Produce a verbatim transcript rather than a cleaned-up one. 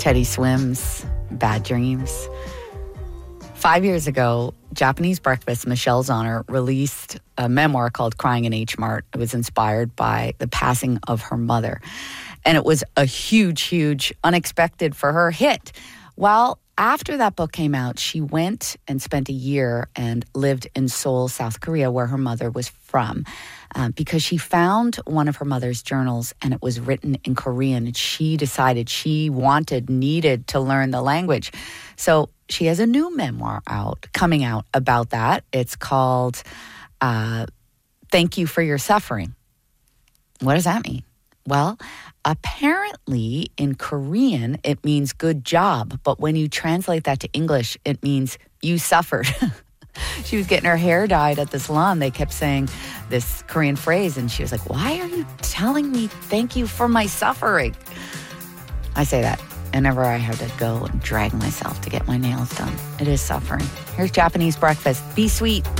Teddy Swims, Bad Dreams. Five years ago, Japanese Breakfast, Michelle Zauner, released a memoir called Crying in H Mart. It was inspired by the passing of her mother. And it was a huge, huge, unexpected for her hit. Well, after that book came out, she went and spent a year and lived in Seoul, South Korea, where her mother was from, uh, because she found one of her mother's journals and it was written in Korean. And she decided she wanted, needed to learn the language. So she has a new memoir out, coming out about that. It's called uh, Thank You for Your Suffering. What does that mean? Well, apparently in Korean, it means good job. But when you translate that to English, it means you suffered. She was getting her hair dyed at the salon. They kept saying this Korean phrase. And she was like, why are you telling me thank you for my suffering? I say that whenever I have to go and drag myself to get my nails done. It is suffering. Here's Japanese Breakfast. Be sweet.